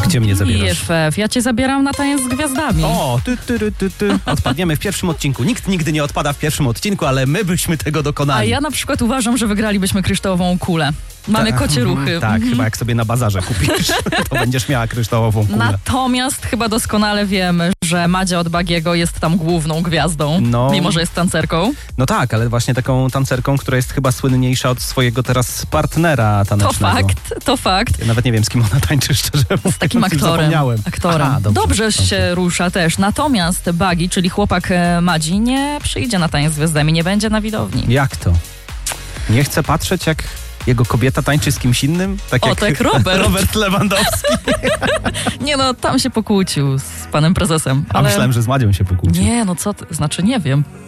Gdzie mnie zabierasz? IFF, ja cię zabieram na taniec z gwiazdami. O, odpadniemy w pierwszym odcinku. Nikt nigdy nie odpada w pierwszym odcinku, ale my byśmy tego A dokonali. ja na przykład uważam, że wygralibyśmy kryształową kulę. Mamy kocie ruchy. Tak, chyba jak sobie na bazarze kupisz, to będziesz miała kryształową kulę. Natomiast chyba doskonale wiemy, że Madzia od Bagiego jest tam główną gwiazdą, mimo że jest tancerką. No tak, ale właśnie taką tancerką, która jest chyba słynniejsza od swojego teraz partnera tanecznego. To fakt. Ja nawet nie wiem, z kim ona tańczy, szczerze mówiąc. Z takim aktorem. Aha, dobrze się rusza też. Natomiast Bagi, czyli chłopak Madzi, nie przyjdzie na taniec z gwiazdami, nie będzie na widowni. Jak to? Nie chce patrzeć, jak jego kobieta tańczy z kimś innym? Tak jak Robert Lewandowski. Nie no, tam się pokłócił z panem prezesem. A myślałem, że z Madzią się pokłócił. Nie, no co ty, znaczy nie wiem.